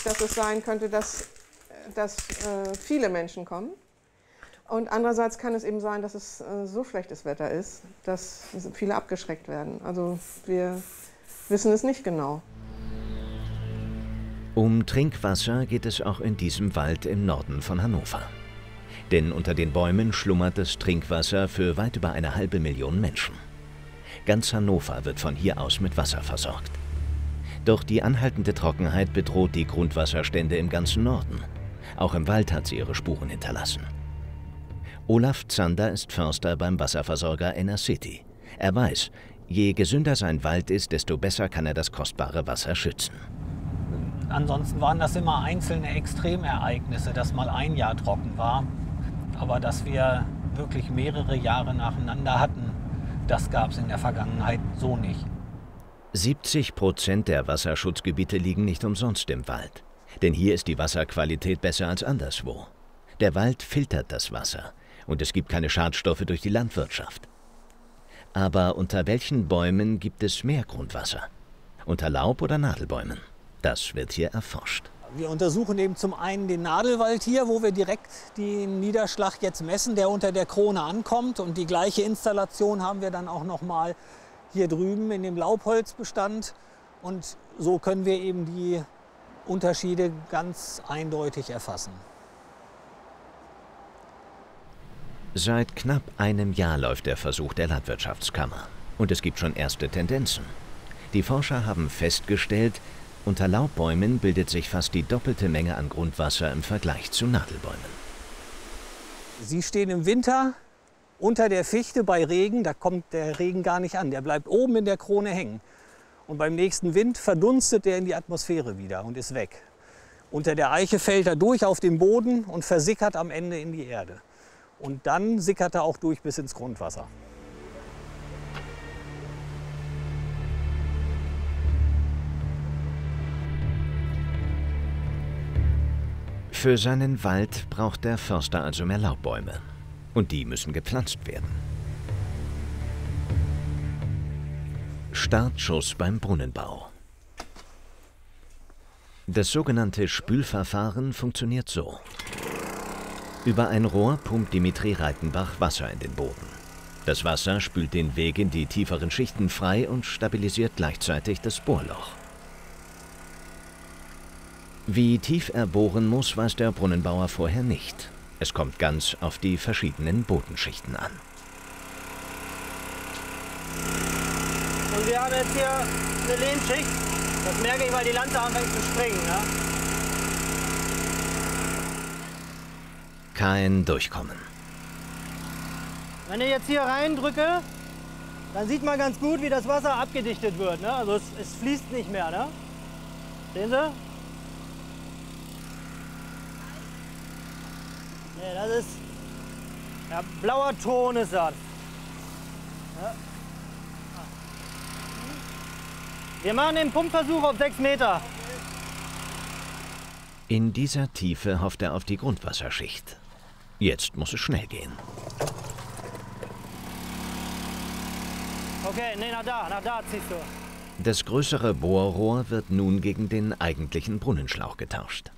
dass es sein könnte, dass viele Menschen kommen. Und andererseits kann es eben sein, dass es so schlechtes Wetter ist, dass viele abgeschreckt werden. Also wir wissen es nicht genau. Um Trinkwasser geht es auch in diesem Wald im Norden von Hannover. Denn unter den Bäumen schlummert das Trinkwasser für weit über 1,5 Million Menschen. Ganz Hannover wird von hier aus mit Wasser versorgt. Doch die anhaltende Trockenheit bedroht die Grundwasserstände im ganzen Norden. Auch im Wald hat sie ihre Spuren hinterlassen. Olaf Zander ist Förster beim Wasserversorger Enercity. Er weiß, je gesünder sein Wald ist, desto besser kann er das kostbare Wasser schützen. Ansonsten waren das immer einzelne Extremereignisse, dass mal ein Jahr trocken war. Aber dass wir wirklich mehrere Jahre nacheinander hatten, das gab es in der Vergangenheit so nicht. 70% der Wasserschutzgebiete liegen nicht umsonst im Wald. Denn hier ist die Wasserqualität besser als anderswo. Der Wald filtert das Wasser und es gibt keine Schadstoffe durch die Landwirtschaft. Aber unter welchen Bäumen gibt es mehr Grundwasser? Unter Laub- oder Nadelbäumen? Das wird hier erforscht. Wir untersuchen eben zum einen den Nadelwald hier, wo wir direkt den Niederschlag jetzt messen, der unter der Krone ankommt. Und die gleiche Installation haben wir dann auch noch mal hier drüben in dem Laubholzbestand. Und so können wir eben die Unterschiede ganz eindeutig erfassen. Seit knapp einem Jahr läuft der Versuch der Landwirtschaftskammer. Und es gibt schon erste Tendenzen. Die Forscher haben festgestellt, unter Laubbäumen bildet sich fast die doppelte Menge an Grundwasser im Vergleich zu Nadelbäumen. Sie stehen im Winter unter der Fichte bei Regen, da kommt der Regen gar nicht an. Der bleibt oben in der Krone hängen. Und beim nächsten Wind verdunstet er in die Atmosphäre wieder und ist weg. Unter der Eiche fällt er durch auf den Boden und versickert am Ende in die Erde. Und dann sickert er auch durch bis ins Grundwasser. Für seinen Wald braucht der Förster also mehr Laubbäume. Und die müssen gepflanzt werden. Startschuss beim Brunnenbau. Das sogenannte Spülverfahren funktioniert so. Über ein Rohr pumpt Dimitri Reitenbach Wasser in den Boden. Das Wasser spült den Weg in die tieferen Schichten frei und stabilisiert gleichzeitig das Bohrloch. Wie tief er bohren muss, weiß der Brunnenbauer vorher nicht. Es kommt ganz auf die verschiedenen Bodenschichten an. Und wir haben jetzt hier eine Lehmschicht. Das merke ich, weil die Lanze anfängt zu springen. Ne? Kein Durchkommen. Wenn ich jetzt hier reindrücke, dann sieht man ganz gut, wie das Wasser abgedichtet wird. Ne? Also es fließt nicht mehr. Ne? Sehen Sie? Nee, das ist ja, blauer Ton ist das. Ja. Wir machen den Pumpversuch auf 6 Meter. In dieser Tiefe hofft er auf die Grundwasserschicht. Jetzt muss es schnell gehen. Okay, nee, nach da ziehst du. Das größere Bohrrohr wird nun gegen den eigentlichen Brunnenschlauch getauscht.